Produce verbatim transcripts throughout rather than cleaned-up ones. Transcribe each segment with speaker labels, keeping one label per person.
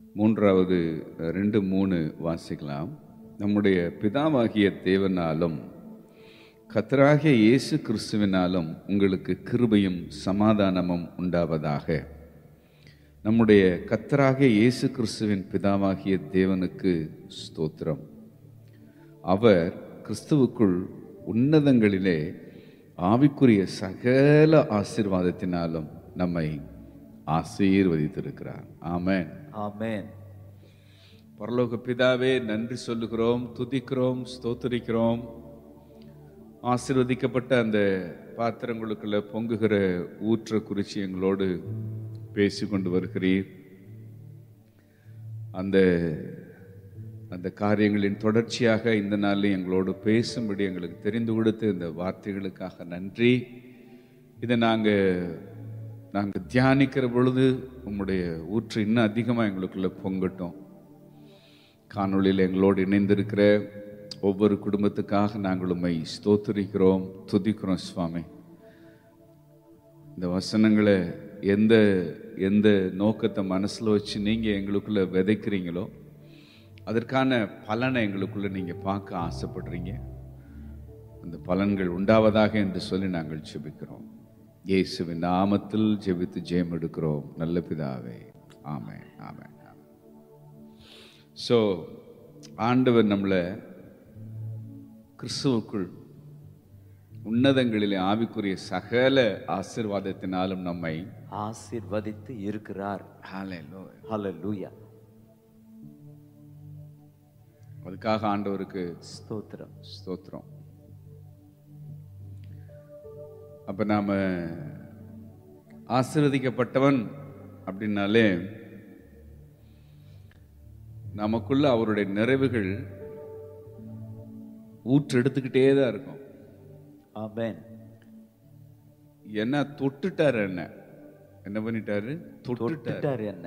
Speaker 1: மூன்றாவது ரெண்டு மூணு வாசிக்கலாம். நம்முடைய பிதாவாகிய தேவனாலும் கர்த்தராகிய இயேசு கிறிஸ்துவினாலும் உங்களுக்கு கிருபையும் சமாதானமும் உண்டாவதாக. நம்முடைய கர்த்தராகிய இயேசு கிறிஸ்துவின் பிதாவாகிய தேவனுக்கு ஸ்தோத்திரம். அவர் கிறிஸ்துவுக்குள் உன்னதங்களிலே ஆவிக்குரிய சகல ஆசீர்வாதத்தினாலும் நம்மை ஆசீர்வதித்திருக்கிறார். ஆமென்,
Speaker 2: ஆமென்.
Speaker 1: பரலோக பிதாவே, நன்றி சொல்லுகிறோம், துதிக்கிறோம், ஸ்தோத்திரிக்கிறோம். ஆசீர்வதிக்கப்பட்ட அந்த பாத்திரங்களுக்குள்ள பொங்குகிற ஊற்ற குறிச்சி எங்களோடு பேசிக்கொண்டு வருகிறீர். அந்த அந்த காரியங்களின் தொடர்ச்சியாக இந்த நாளில் எங்களோடு பேசும்படி எங்களுக்கு தெரிந்து கொடுத்து இந்த வார்த்தைகளுக்காக நன்றி. இதை நாங்கள் நாங்கள் தியானிக்கிற பொழுது உம்முடைய ஊற்று இன்னும் அதிகமாக எங்களுக்குள்ள பொங்கட்டும். காணொளியில் எங்களோடு இணைந்திருக்கிற ஒவ்வொரு குடும்பத்துக்காக நாங்கள் உம்மை ஸ்தோத்திரிக்கிறோம், துதிக்கிறோம் சுவாமி. இந்த வசனங்களை எந்த எந்த நோக்கத்தை மனசில் வச்சு நீங்கள் எங்களுக்குள்ள விதைக்கிறீங்களோ அதற்கான பலனை எங்களுக்குள்ள நீங்கள் பார்க்க ஆசைப்படுறீங்க. அந்த பலன்கள் உண்டாவதாக என்று சொல்லி நாங்கள் ஜெபிக்கிறோம். இயேசுவின் நாமத்தில் ஜெபித்து ஜெயம் எடுக்கிறோம் நல்ல பிதாவே. ஆமென், ஆமென். ஸோ ஆண்டவர் நம்மளை கிறிஸ்துவுக்குள் உன்னதங்களிலே ஆவிக்குரிய சகல ஆசீர்வாதத்தினாலும் நம்மை
Speaker 2: ஆசீர்வதித்து இருக்கிறார்.
Speaker 1: ஹல்லேலூயா,
Speaker 2: ஹல்லேலூயா.
Speaker 1: அதுக்காக ஆண்டவருக்கு
Speaker 2: ஸ்தோத்திரம்,
Speaker 1: ஸ்தோத்திரம். அப்ப நாம ஆசீர்வதிக்கப்பட்டவன் அப்படின்னாலே நமக்குள்ள அவருடைய நிறைவுகள் ஊற்றெடுத்துக்கிட்டே தான் இருக்கும்.
Speaker 2: ஆமென்.
Speaker 1: என்ன தொட்டுட்டாரு, என்ன என்ன பண்ணிட்டாரு,
Speaker 2: தொட்டுட்டார் என்ன.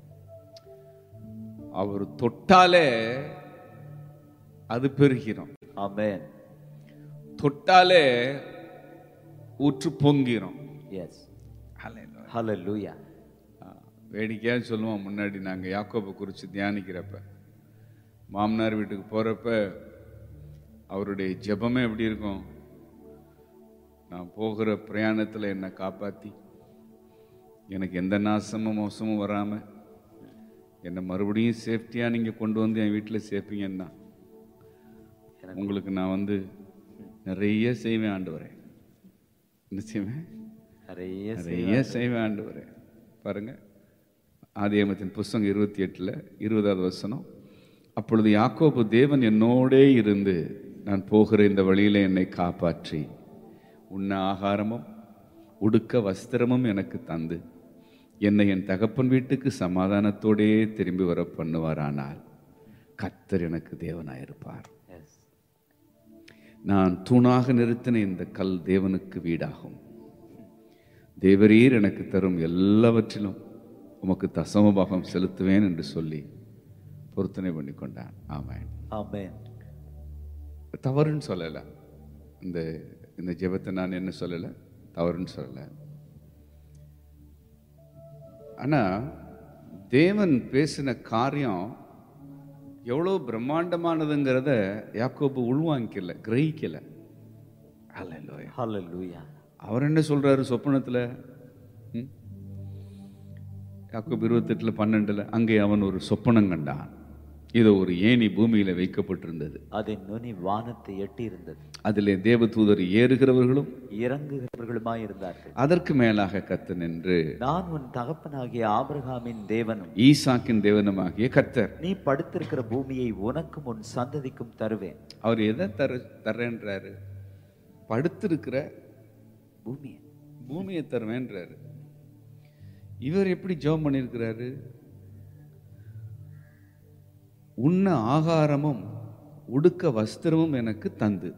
Speaker 1: அவர் தொட்டாலே அது பெருகிறோம்.
Speaker 2: ஆமென்.
Speaker 1: தொட்டாலே ஊற்று பொங்கிரும்.
Speaker 2: எஸ், ஹல்லேலூயா.
Speaker 1: வேடிக்கையாக சொல்லுவோம், முன்னாடி நாங்கள் யாக்கோபை குறித்து தியானிக்கிறப்ப மாமனார் வீட்டுக்கு போகிறப்ப அவருடைய ஜெபமே எப்படி இருக்கும், நான் போகிற பிரயாணத்தில் என்னை காப்பாற்றி எனக்கு எந்த நாசமும் மோசமும் வராமல் என்னை மறுபடியும் சேஃப்டியாக நீங்கள் கொண்டு வந்து என் வீட்டில் சேர்ப்பீங்கன்னா உங்களுக்கு நான் வந்து நிறைய செய்வேன் ஆண்டவரே. என்ன செய்வேன்?
Speaker 2: நிறைய
Speaker 1: நிறைய செய்வேன் ஆண்டவரே. பாருங்க, ஆதியாகமத்தின் புஸ்தகம் இருபத்தி எட்டுல இருபதாவது வசனம். அப்பொழுது யாக்கோபு, தேவன் என்னோடே இருந்து நான் போகிற இந்த வழியில என்னை காப்பாற்றி உண்ண ஆகாரமும் உடுக்க வஸ்திரமும் எனக்கு தந்து என்னை என் தகப்பன் வீட்டுக்கு சமாதானத்தோடே திரும்பி வர பண்ணுவாரானால் கர்த்தர் எனக்கு தேவனாயிருப்பார். நான் தூணாக நிறுத்தின இந்த கல் தேவனுக்கு வீடாகும். தேவரீர் எனக்கு தரும் எல்லாவற்றிலும் உமக்கு தசமபாகம் செலுத்துவேன் என்று சொல்லி பொருத்தனை பண்ணி கொண்டான். ஆமென்,
Speaker 2: ஆமென்.
Speaker 1: தவறுன்னு சொல்லலை. இந்த இந்த ஜெபத்தை நான் என்ன சொல்லலை, தவறுன்னு சொல்லலை. ஆனா தேவன் பேசின காரியம் எவ்வளோ பிரம்மாண்டமானதுங்கிறத யாக்கோபு உள்வாங்கிக்கல, கிரகிக்கல. ஹல்லேலூயா,
Speaker 2: ஹல்லேலூயா.
Speaker 1: அவர் என்ன சொல்றாரு சொப்பனத்தில்? யாக்கோபு இருபத்தெட்டுல பன்னெண்டுல அங்கே அவன் ஒரு சொப்பனம் கண்டான். இது ஒரு ஏணி பூமியில வைக்கப்பட்டிருந்தது,
Speaker 2: அதன் நுனி வானத்தை எட்டி இருந்தது,
Speaker 1: அதிலே தேவதூதர் ஏறுகிறவர்களும்
Speaker 2: இறங்குகிறவர்களுமாய் இருந்தார்கள்.
Speaker 1: அதற்கு மேலாக கர்த்தர் நின்று,
Speaker 2: நான் உன் தகப்பனாகிய ஆபிரகாமின் தேவனும்
Speaker 1: ஈசாக்கின் தேவனுமாகிய கர்த்தர்,
Speaker 2: நீ படுத்திருக்கிற பூமியை உனக்கும் உன் சந்ததிக்கும் தருவேன்.
Speaker 1: அவர் எதை தர தர்றேன்றாரு? படுத்திருக்கிற
Speaker 2: பூமியை
Speaker 1: பூமியை தருவேன்றாரு. இவர் எப்படி ஜெபம் பண்ணியிருக்கிறாரு? உண்ண ஆகாரமும் உடுக்க வஸ்திரமும் எனக்கு தந்து.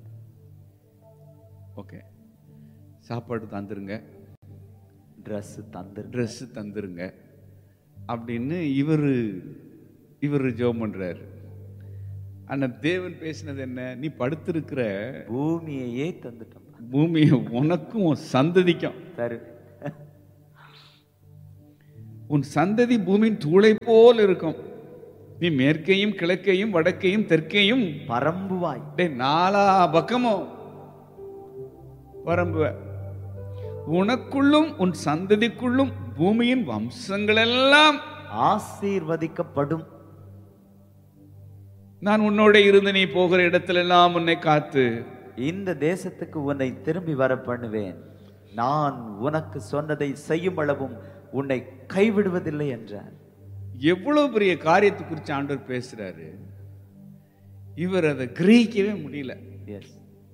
Speaker 1: ஓகே, சாப்பாடு தந்துருங்க,
Speaker 2: ட்ரெஸ் தந்து
Speaker 1: ட்ரெஸ் தந்துருங்க அப்படின்னு இவர் இவர் ஜெபம் பண்றாரு. ஆனா தேவன் பேசினது என்ன? நீ படுத்திருக்கிற
Speaker 2: பூமியையே தந்துட்டோம்,
Speaker 1: பூமியை உனக்கும் உன் சந்ததிக்கும்
Speaker 2: தரு.
Speaker 1: உன் சந்ததி பூமியின் தூளை போல் இருக்கும். நீ மேற்கையும் கிழக்கையும் வடக்கையும் தெற்கையும்
Speaker 2: பரம்புவாய்.
Speaker 1: டேய், நாலா பக்கமும் பரம்புவ. உனக்குள்ளும் உன் சந்ததிக்குள்ளும் பூமியின் வம்சங்கள் எல்லாம்
Speaker 2: ஆசீர்வதிக்கப்படும்.
Speaker 1: நான் உன்னோட இருந்து நீ போகிற இடத்துல எல்லாம் உன்னை காத்து
Speaker 2: இந்த தேசத்துக்கு உன்னை திரும்பி வர பண்ணுவேன். நான் உனக்கு சொன்னதை செய்யும் அளவும் உன்னை கைவிடுவதில்லை என்றார்.
Speaker 1: எவ்வளவு பெரிய காரியத்தை குறித்து ஆண்டவர் பேசுறாரு. இவர் அதை கிரகிக்கவே முடியல.
Speaker 2: எஸ்,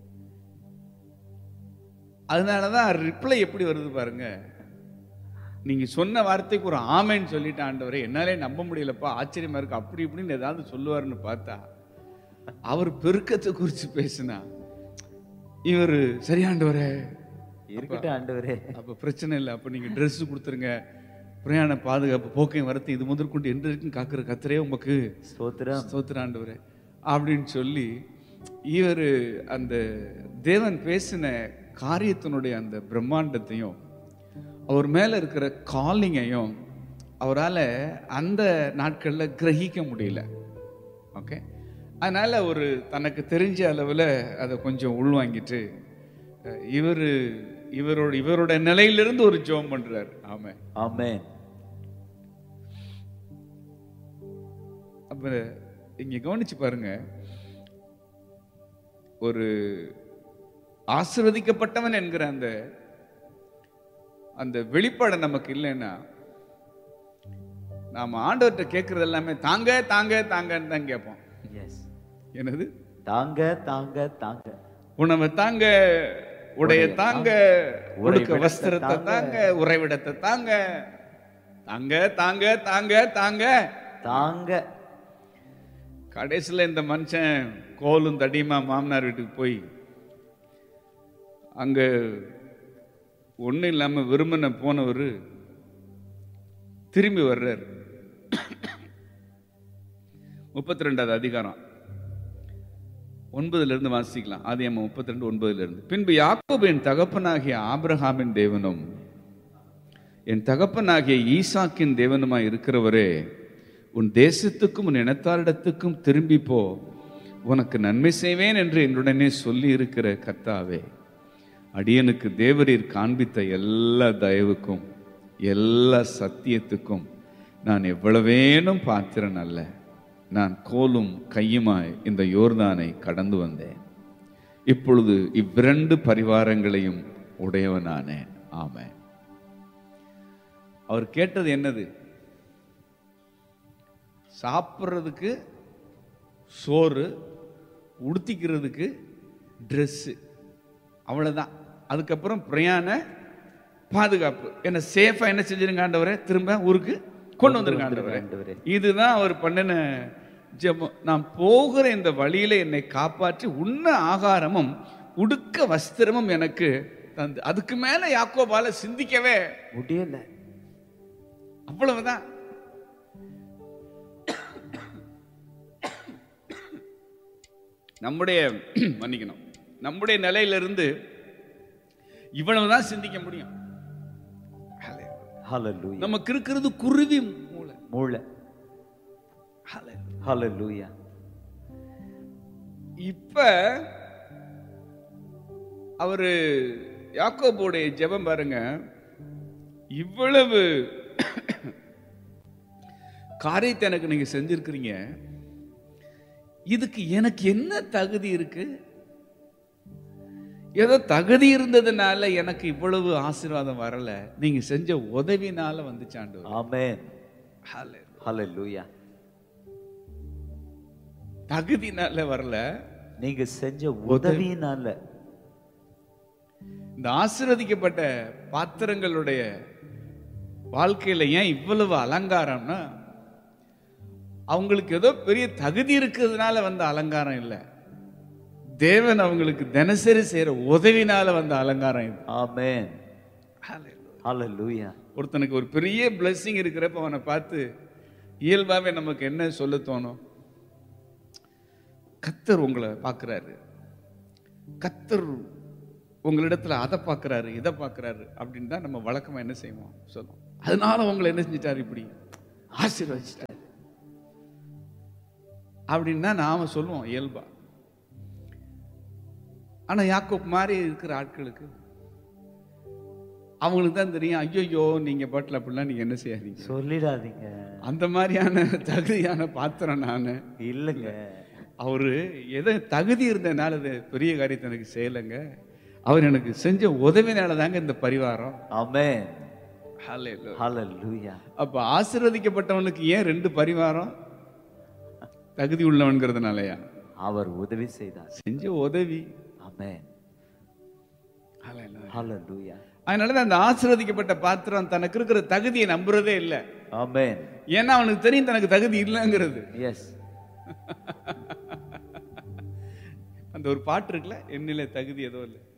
Speaker 1: அதனாலதான் ரிப்ளை எப்படி வருது பாருங்க. நீங்க சொன்ன வார்த்தைக்கு ஒரு ஆமைன்னு சொல்லிட்டு, ஆண்டவரே என்னாலே நம்ப முடியலப்பா, ஆச்சரியமா இருக்கு, அப்படி இப்படின்னு ஏதாவது சொல்லுவாருன்னு பார்த்தா அவர் பெருக்கத்தை குறித்து பேசினா இவர் சரி ஆண்டவரே
Speaker 2: இருக்கட்டும் ஆண்டவரே,
Speaker 1: அப்ப பிரச்சனை இல்லை, அப்ப நீங்க ட்ரெஸ் கொடுத்துருங்க, பிரயாண பாதுகாப்பு போக்கையும் வரத்து இது முதற்கொண்டு என்று இருக்கும் காக்கிற கத்தரே உமக்கு
Speaker 2: ஸ்தோத்திரம்
Speaker 1: ஸ்தோத்திரம் ஆண்டவரே அப்படின்னு சொல்லி இவர் அந்த தேவன் பேசின காரியத்தினுடைய அந்த பிரம்மாண்டத்தையும் அவர் மேல இருக்கிற காலிங்கையும் அவரால் அந்த நாட்களில் கிரகிக்க முடியல. ஓகே, அதனால ஒரு தனக்கு தெரிஞ்ச அளவில் அதை கொஞ்சம் உள்வாங்கிட்டு இவர் இவரோட இவரோட நிலையிலிருந்து ஒரு ஜெபம் பண்றாரு. ஆமென்
Speaker 2: ஆமென்.
Speaker 1: அப்ப இங்க கவனிச்சு பாருங்க, ஒரு ஆசீர்வதிக்கப்பட்டவன் என்கிற அந்த அந்த வெளிப்பாடு நமக்கு இல்லைன்னா நாம ஆண்டவர்கிட்ட கேட்கறது எல்லாமே தாங்க தாங்க தாங்கன்னு தான் கேட்போம்.
Speaker 2: எஸ்,
Speaker 1: என்னது
Speaker 2: தாங்க தாங்க தாங்க,
Speaker 1: உணவை தாங்க, உடைய தாங்க, உடுக்க வஸ்திரத்தை தாங்க, உறைவிடத்தை தாங்க, தாங்க தாங்க தாங்க தாங்க
Speaker 2: தாங்க.
Speaker 1: கடைசியில் இந்த மனுஷன் கோலும் தடியுமா மாமனார் வீட்டுக்கு போய் அங்க ஒன்றும் இல்லாம விரும்பின போனவர் திரும்பி வர்றார். முப்பத்தி ரெண்டாவது அதிகாரம் ஒன்பதுல இருந்து வாசிக்கலாம். ஆதியாகமம் முப்பத்தி ரெண்டு ஒன்பதுல இருந்து. பின்பு யாக்கோபு என் தகப்பனாகிய ஆபிரகாமின் தேவனும் என் தகப்பனாகிய ஈசாக்கின் தேவனுமாய் இருக்கிறவரே, உன் தேசத்துக்கும் உன் இனத்தாரிடத்துக்கும் திரும்பி போ, உனக்கு நன்மை செய்வேன் என்று என்னுடனே சொல்லி இருக்கிற கர்த்தாவே, அடியனுக்கு தேவரீர் காண்பித்த எல்லா தயவுக்கும் எல்லா சத்தியத்துக்கும் நான் எவ்வளவேனும் பாத்திரன் அல்ல. நான் கோலும் கையுமாய் இந்த யோர்தானை கடந்து வந்தேன். இப்பொழுது இவ்விரண்டு பரிவாரங்களையும் உடையவனானேன். ஆமென். அவர் கேட்டது என்னது? சாப்பிட்றதுக்கு சோறு, உடுத்திக்கிறதுக்கு ட்ரெஸ்ஸு, அவ்வளோதான். அதுக்கப்புறம் பிரயாண பாதுகாப்பு. என்ன சேஃபா என்ன செஞ்சிருங்க ஆண்டவரே, திரும்ப ஊருக்கு கொண்டு வந்துருங்க ஆண்டவரே. இதுதான் அவர் பண்ணின ஜெபம். நான் போகிற இந்த வழியில என்னை காப்பாற்றி உண்ண ஆகாரமும் உடுக்க வஸ்திரமும் எனக்கு தந்து. அதுக்கு மேல யாக்கோபால சிந்திக்கவே
Speaker 2: முடியல.
Speaker 1: அவ்வளவுதான். நம்முடைய மன்னிக்கணும் நம்முடைய நிலையிலிருந்து இவ்வளவுதான் சிந்திக்க முடியும்.
Speaker 2: ஹல்லேலூயா.
Speaker 1: நமக்கு இருக்கிறது குருவி மூளை
Speaker 2: மூளை. ஹல்லேலூயா.
Speaker 1: இப்ப அவரு யாக்கோபுடைய ஜெபம் பாருங்க, இவ்வளவு காரியத்தை எனக்கு நீங்க செஞ்சிருக்கிறீங்க, இதுக்கு எனக்கு என்ன தகுதி இருக்கு? ஏதோ தகுதி இருந்ததுனால எனக்கு இவ்வளவு ஆசீர்வாதம் வரல, நீங்க செஞ்ச உதவினால வந்துச்சு ஆண்டவரே.
Speaker 2: ஆமென். ஹல்லேலூயா.
Speaker 1: தகுதினால வரல,
Speaker 2: நீங்க செஞ்ச உதவினால.
Speaker 1: இந்த ஆசீர்வதிக்கப்பட்ட பாத்திரங்களுடைய வாழ்க்கையில ஏன் இவ்வளவு அலங்காரம்னா, அவங்களுக்கு ஏதோ பெரிய தகுதி இருக்கிறதுனால வந்த அலங்காரம் இல்லை, தேவன் அவங்களுக்கு தினசரி செய்யற உதவினால வந்த அலங்காரம் இது.
Speaker 2: ஆமென். ஹல்லேலூயா.
Speaker 1: ஒருத்தனுக்கு ஒரு பெரிய பிளெஸிங் இருக்கிறப்ப அவனை பார்த்து இயல்பாவே நமக்கு என்ன சொல்ல தோணும்? கர்த்தர் உங்களை பார்க்கிறாரு, கர்த்தர் உங்களிடத்துல அதை பார்க்கிறாரு இதை பார்க்கிறாரு அப்படின்னு தான் நம்ம வழக்கமா என்ன செய்வோம் சொல்லுவோம். அதனால உங்களை என்ன செஞ்சிட்டாரு, இப்படி ஆசீர்வதிச்சிட்டாரு அப்படின்னா நாம சொல்லுவோம் இயல்பா. ஆனா யாக்கோப் மாதிரி இருக்கிற ஆட்களுக்கு அவங்களுக்கு தான் தெரியும், ஐயோ நீங்க பாட்டில் அப்படிலாம் நீங்க என்ன செய்யாதீங்க,
Speaker 2: சொல்லிடாதீங்க,
Speaker 1: அந்த மாதிரியான தகுதியான பாத்திரம் நான்
Speaker 2: இல்லைங்க.
Speaker 1: அவரு எதை தகுதி இருந்ததுனால அது பெரிய காரியத்தை எனக்கு செய்யலைங்க, அவர் எனக்கு செஞ்ச உதவினால தாங்க இந்த பரிவாரம்.
Speaker 2: ஆமென்.
Speaker 1: ஹல்லேலூயா.
Speaker 2: ஹல்லேலூயா.
Speaker 1: அப்ப ஆசீர்வதிக்கப்பட்டவனுக்கு ஏன் ரெண்டு பரிவாரம்? தகுதி உள்ளவன்கிறதுனாலயா?
Speaker 2: அவர் உதவி செய்தார்,
Speaker 1: செஞ்ச உதவி.
Speaker 2: ஆமென்.
Speaker 1: ஹல்லேலூயா.
Speaker 2: ஹல்லேலூயா.
Speaker 1: அதனாலதான் அந்த ஆசீர்வதிக்கப்பட்ட பாத்திரம் தனக்கு இருக்கிற தகுதியை நம்புறதே இல்லை.
Speaker 2: ஆமென்.
Speaker 1: ஏன்னா அவனுக்கு தெரியும் தனக்கு தகுதி இல்லைங்கிறது.
Speaker 2: எஸ்.
Speaker 1: அந்த ஒரு பாட்டு இருக்குல்ல, என்னிலே தகுதி ஏதோ இல்லை,